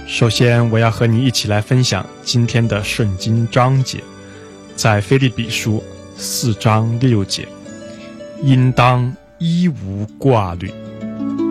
首先，我要和你一起来分享今天的圣经章节，在腓立比书4章6节，应当一无挂虑。